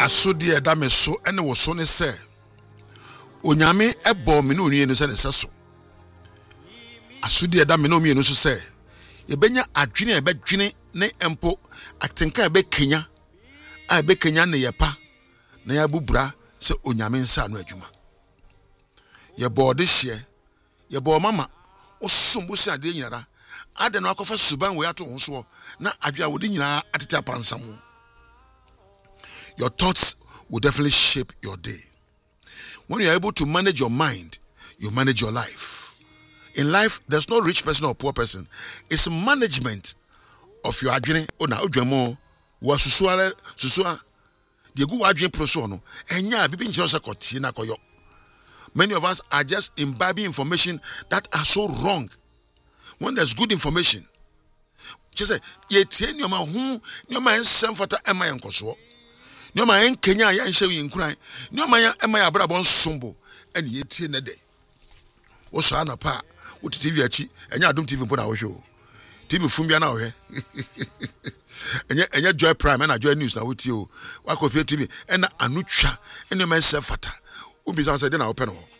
asodi eda me so ene wo so ne se onyame ebo me no nue no se ne se so asodi eda me no mi no so se ye benya adwene e bedwene ne empo atenka e be kenya a be kenya ne yepa na ya bubura se onyame nsa no adwuma ye bode hye ye bo mama osumbu se ade nyinara ade no akofa suban we ato ho so na adwa wodi nyina atete apansam. Your thoughts will definitely shape your day. When you are able to manage your mind, you manage your life. In life, there's no rich person or poor person. It's management of your adwene. Ona odwemo wa susua de gu adwene proso no enya bibi nche se kotie na koyo. Many of us are just imbibing information that are so wrong. When there's good information, just say ye tie nyoma hu nyoma ensem fata ema yenkoso. Nyoma en Kenya ya nhye yinkran nyoma ya ema ya brabon sombo ene yetie ne de wo so anapa wo TV achi enya Adom TV mpo na wo hwe TV fumbia na wo hwe enya Joy Prime na Joy News na wo tie o wa ko TV ena anutwa ene ma se fata wo bi san se de na wo pe no